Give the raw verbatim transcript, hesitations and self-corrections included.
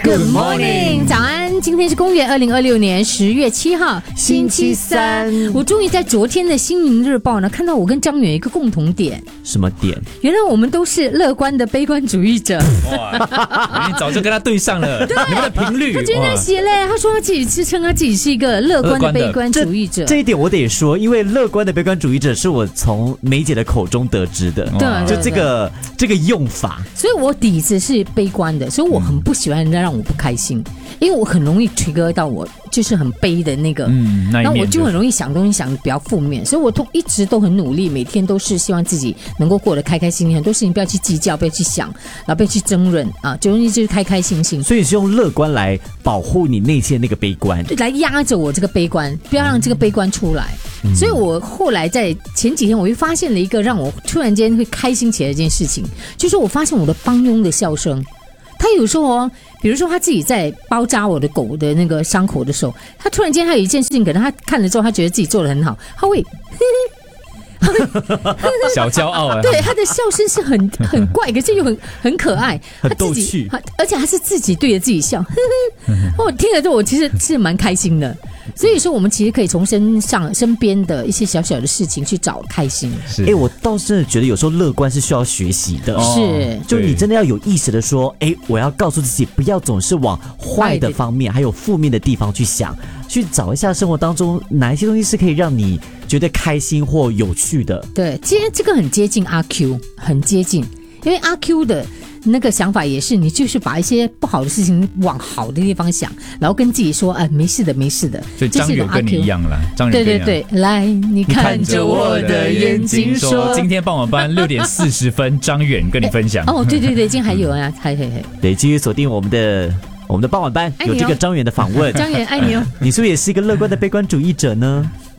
Good morning， 早安！今天是公元二零二六年十月七号，星期三。我终于在昨天的《新民日报》呢看到我跟张远有一个共同点。 什么点？ 原来我们都是乐观的悲观主义者。 哇，你早就跟他对上了，你们的频率。 他今天写嘞，他说他自己自称他自己是一个乐观的悲观主义者。 这, 这一点我得说，因为乐观的悲观主义者是我从梅姐的口中得知的。 对， 就这个这个用法。 所以我底子是悲观的，所以我很不喜欢人家让我不开心，因为我很容易 trigger 到我就是很悲的那个， 嗯，那我就很容易想东西想比较负面，所以我都一直都很努力，每天都是希望自己能够过得开开心心，很多事情不要去计较，不要去想，然后不要去争论啊，就容易就是开开心心。 所以是用乐观来保护你内心的那个悲观， 来压着我这个悲观，不要让这个悲观出来。嗯、所以我后来在前几天我又发现了一个让我突然间会开心起来的一件事情，就是我发现我的帮佣的笑声。他有时候哦，比如说他自己在包扎我的狗的那个伤口的时候，他突然间他有一件事情，可能他看了之后，他觉得自己做得很好，他会小骄傲啊。 对，他的笑声是很很怪，可是又很很可爱， 很逗趣， 而且他是自己对着自己笑。我听了之后，我其实是蛮开心的。所以说，我们其实可以从身上身边的一些小小的事情去找开心。 哎、欸，我倒是觉得有时候乐观是需要学习的。 是， 就你真的要有意识的说，哎、欸，我要告诉自己，不要总是往坏的方面，还有负面的地方去想，去找一下生活当中哪一些东西是可以让你觉得开心或有趣的。 对，其实这个很接近阿 Q， 很接近，因为阿 Q 的那个想法也是，你就是把一些不好的事情往好的地方想，然后跟自己说，哎，没事的，没事的。 所以张远跟你一样啦，张远对对对，来，你看着我的眼睛说， 今天傍晚班六点四十分，张远跟你分享。 哦，对对对，今天还有啊，还还还。 对，继续锁定我们的我们的傍晚班，有这个张远的访问。 张远爱你哦。 你是不是也是一个乐观的悲观主义者呢？